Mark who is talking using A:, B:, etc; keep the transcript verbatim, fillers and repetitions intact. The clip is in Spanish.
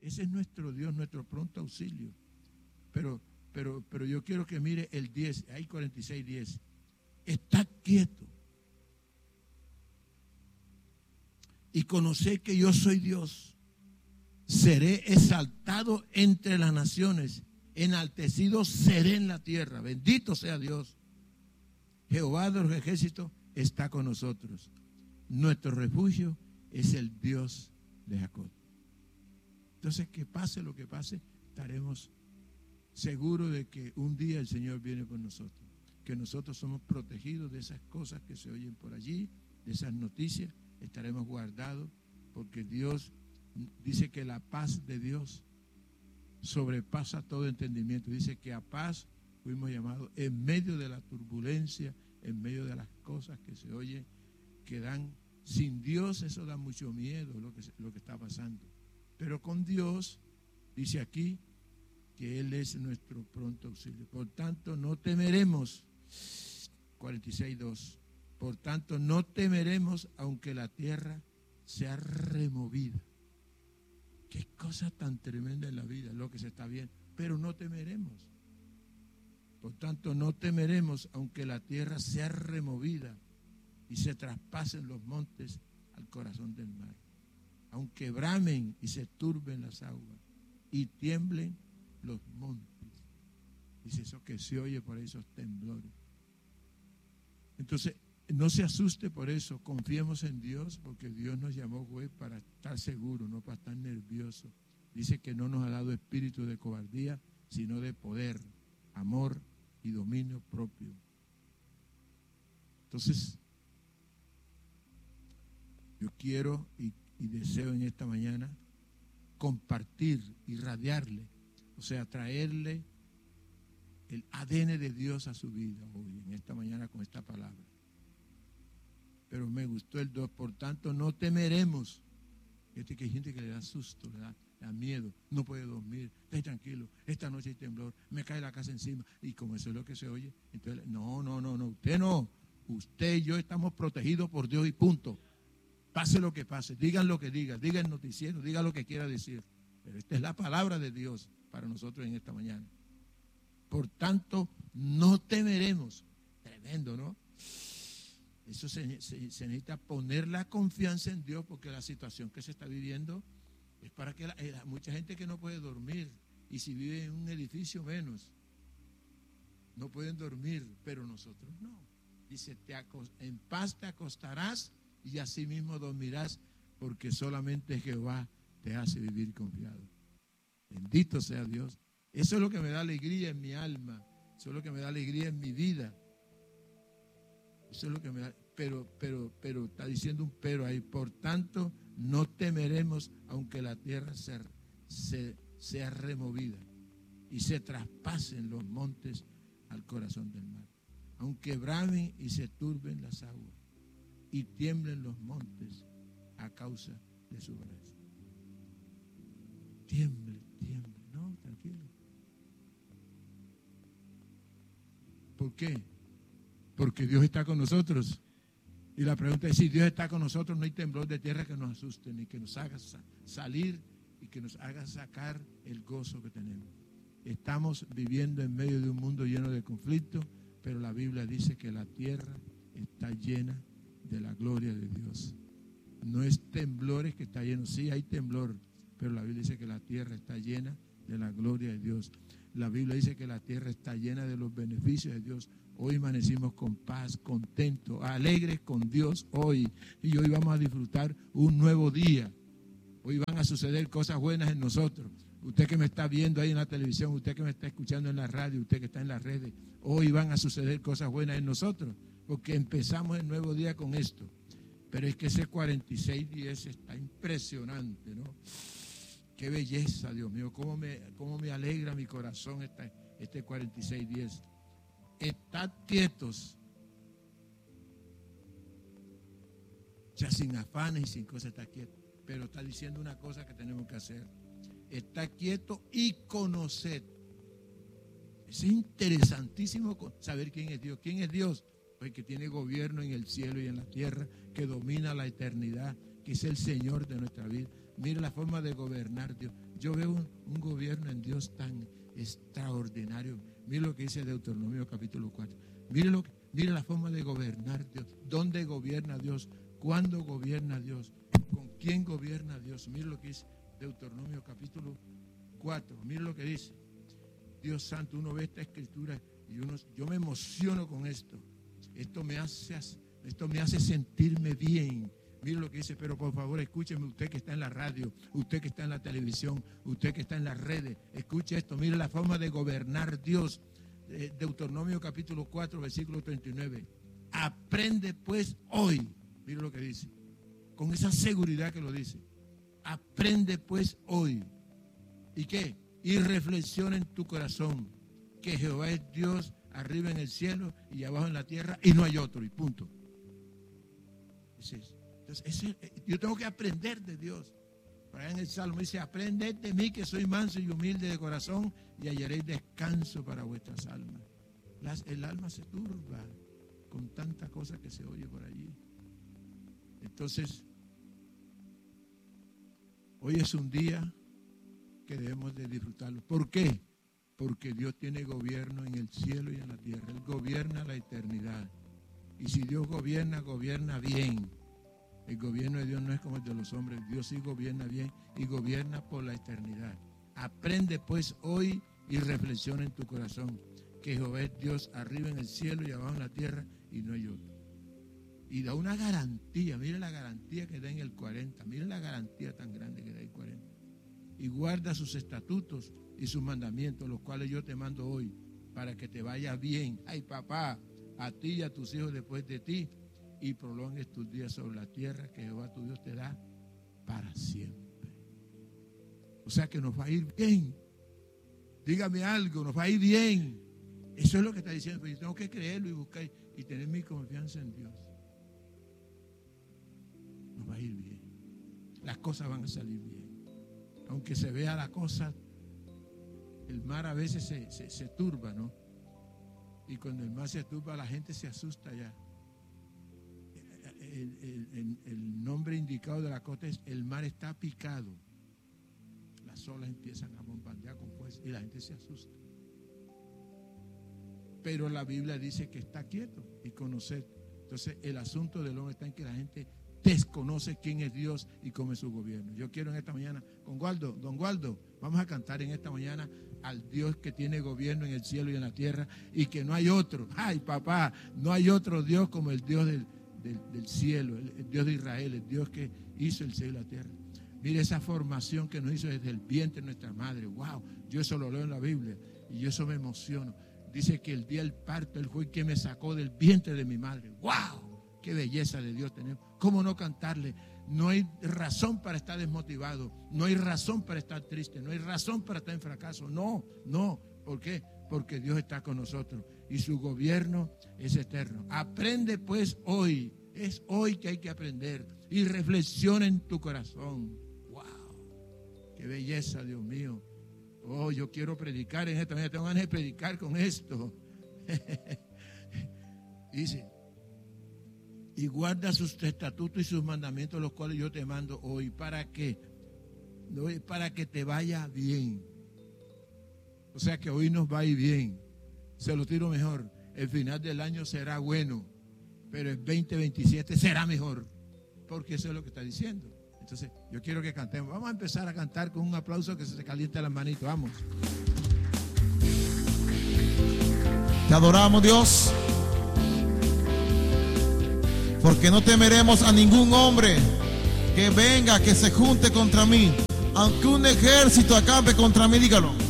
A: Ese es nuestro Dios, nuestro pronto auxilio. Pero, pero, pero yo quiero que mire el diez, hay cuarenta y seis, diez. Está quieto y conoced que yo soy Dios. Seré exaltado entre las naciones, enaltecido seré en la tierra. Bendito sea Dios. Jehová de los ejércitos está con nosotros. Nuestro refugio es el Dios de Jacob. Entonces, que pase lo que pase, estaremos seguros de que un día el Señor viene por nosotros. Que nosotros somos protegidos de esas cosas que se oyen por allí, de esas noticias. Estaremos guardados porque Dios dice que la paz de Dios sobrepasa todo entendimiento. Dice que a paz fuimos llamados en medio de la turbulencia, en medio de las cosas que se oyen, que dan, sin Dios eso da mucho miedo lo que, lo que está pasando. Pero con Dios, dice aquí, que Él es nuestro pronto auxilio. Por tanto, no temeremos, cuarenta y seis, dos, por tanto, no temeremos aunque la tierra sea removida. Qué cosa tan tremenda en la vida, lo que se está viendo, pero no temeremos. Por tanto, no temeremos aunque la tierra sea removida y se traspasen los montes al corazón del mar. Aunque bramen y se turben las aguas y tiemblen los montes. Dice eso que se oye por esos temblores. Entonces, no se asuste por eso, confiemos en Dios, porque Dios nos llamó, güey, para estar seguros, no para estar nerviosos. Dice que no nos ha dado espíritu de cobardía, sino de poder, amor y dominio propio. Entonces, yo quiero y, y deseo en esta mañana compartir, irradiarle, o sea, traerle el A D N de Dios a su vida hoy, en esta mañana con esta palabra. Pero me gustó el dos, por tanto no temeremos. Este que hay gente que le da susto, le da, le da miedo, no puede dormir, esté tranquilo, esta noche hay temblor, me cae la casa encima, y como eso es lo que se oye, entonces, no, no, no, no, usted no, usted y yo estamos protegidos por Dios y punto. Pase lo que pase, digan lo que digan, digan el noticiero, digan lo que quiera decir, pero esta es la palabra de Dios para nosotros en esta mañana. Por tanto, no temeremos. Tremendo, ¿no? Eso se, se, se necesita poner la confianza en Dios, porque la situación que se está viviendo es para que la, la, mucha gente que no puede dormir, y si vive en un edificio menos, no pueden dormir, pero nosotros no. Dice, te acost, en paz te acostarás y así mismo dormirás, porque solamente Jehová te hace vivir confiado. Bendito sea Dios. Eso es lo que me da alegría en mi alma, eso es lo que me da alegría en mi vida. Eso es lo que me da, pero, pero, pero, está diciendo un pero ahí. Por tanto, no temeremos aunque la tierra sea, se, sea removida y se traspasen los montes al corazón del mar. Aunque bramen y se turben las aguas y tiemblen los montes a causa de su brazo. Tiemble, tiemble. No, tranquilo. ¿Por qué? Porque Dios está con nosotros. Y la pregunta es, si Dios está con nosotros, no hay temblor de tierra que nos asuste, ni que nos haga salir y que nos haga sacar el gozo que tenemos. Estamos viviendo en medio de un mundo lleno de conflictos, pero la Biblia dice que la tierra está llena de la gloria de Dios. No es temblores que está lleno, sí hay temblor, pero la Biblia dice que la tierra está llena de la gloria de Dios. La Biblia dice que la tierra está llena de los beneficios de Dios. Hoy amanecimos con paz, contentos, alegres con Dios hoy. Y hoy vamos a disfrutar un nuevo día. Hoy van a suceder cosas buenas en nosotros. Usted que me está viendo ahí en la televisión, usted que me está escuchando en la radio, usted que está en las redes, hoy van a suceder cosas buenas en nosotros, porque empezamos el nuevo día con esto. Pero es que ese cuarenta y seis diez está impresionante, ¿no? Qué belleza, Dios mío, cómo me, cómo me alegra mi corazón esta, este cuarenta y seis diez. Estad quietos, o sea, sin afanes y sin cosas, está quieto. Pero está diciendo una cosa que tenemos que hacer. Está quieto y conoced. Es interesantísimo saber quién es Dios. ¿Quién es Dios? Pues que tiene gobierno en el cielo y en la tierra, que domina la eternidad, que es el Señor de nuestra vida. Mire la forma de gobernar Dios. Yo veo un, un gobierno en Dios tan extraordinario. Mire lo que dice Deuteronomio capítulo cuatro. Mire, lo que, mire la forma de gobernar Dios. ¿Dónde gobierna Dios? ¿Cuándo gobierna Dios? ¿Con quién gobierna Dios? Mire lo que dice Deuteronomio capítulo cuatro. Mire lo que dice. Dios santo, uno ve esta escritura y uno, yo me emociono con esto. Esto me hace, esto me hace sentirme bien. Mire lo que dice, pero por favor escúcheme, usted que está en la radio, usted que está en la televisión, usted que está en las redes, escuche esto, mire la forma de gobernar Dios. Deuteronomio capítulo cuatro, versículo treinta y nueve. Aprende pues hoy, mire lo que dice, con esa seguridad que lo dice. Aprende pues hoy. ¿Y qué? Y reflexiona en tu corazón que Jehová es Dios arriba en el cielo y abajo en la tierra y no hay otro, y punto. Es eso. Entonces, ese, yo tengo que aprender de Dios. Por ahí en el Salmo dice, aprended de mí que soy manso y humilde de corazón y hallaréis descanso para vuestras almas. Las, el alma se turba con tanta cosa que se oye por allí. Entonces, hoy es un día que debemos de disfrutarlo. ¿Por qué? Porque Dios tiene gobierno en el cielo y en la tierra. Él gobierna la eternidad. Y si Dios gobierna, gobierna bien. El gobierno de Dios no es como el de los hombres. Dios sí gobierna bien y gobierna por la eternidad. Aprende pues hoy y reflexiona en tu corazón que Jehová es Dios arriba en el cielo y abajo en la tierra y no hay otro. Y da una garantía. Mire la garantía que da en el cuarenta. Mire la garantía tan grande que da en el cuarenta. Y guarda sus estatutos y sus mandamientos, los cuales yo te mando hoy, para que te vaya bien. Ay, papá, a ti y a tus hijos después de ti, y prolongues tus días sobre la tierra que Jehová tu Dios te da para siempre. O sea que nos va a ir bien. Dígame algo, nos va a ir bien. Eso es lo que está diciendo. Pero yo tengo que creerlo y buscar y tener mi confianza en Dios. Nos va a ir bien. Las cosas van a salir bien. Aunque se vea la cosa, el mar a veces se, se, se turba, ¿no? Y cuando el mar se turba, la gente se asusta ya. El, el, el, el nombre indicado de la costa es: el mar está picado. Las olas empiezan a bombardear con fuerza y la gente se asusta. Pero la Biblia dice que está quieto y conocer. Entonces el asunto del hombre está en que la gente desconoce quién es Dios y cómo es su gobierno. Yo quiero en esta mañana, con Waldo, don Waldo, vamos a cantar en esta mañana al Dios que tiene gobierno en el cielo y en la tierra y que no hay otro. Ay, papá, no hay otro Dios como el Dios del, del, del cielo, el, el Dios de Israel, el Dios que hizo el cielo y la tierra. Mire esa formación que nos hizo desde el vientre de nuestra madre. Wow, yo eso lo leo en la Biblia y yo eso me emociono. Dice que el día del parto Él fue quien me sacó del vientre de mi madre. Wow. Qué belleza de Dios tenemos. ¿Cómo no cantarle? No hay razón para estar desmotivado. No hay razón para estar triste. No hay razón para estar en fracaso. No, no. ¿Por qué? Porque Dios está con nosotros y su gobierno es eterno. Aprende pues hoy. Es hoy que hay que aprender. Y reflexiona en tu corazón. ¡Wow! ¡Qué belleza, Dios mío! Oh, yo quiero predicar en esta mañana. Tengo ganas de predicar con esto. Dice: y guarda sus estatutos y sus mandamientos, los cuales yo te mando hoy. ¿Para qué? Para que te vaya bien. O sea que hoy nos va a ir bien. Se lo tiro mejor. El final del año será bueno, pero el veinte veintisiete será mejor. Porque eso es lo que está diciendo. Entonces, yo quiero que cantemos. Vamos a empezar a cantar con un aplauso que se caliente las manitos. Vamos.
B: Te adoramos, Dios, porque no temeremos a ningún hombre que venga, que se junte contra mí. Aunque un ejército acampe contra mí, dígalo.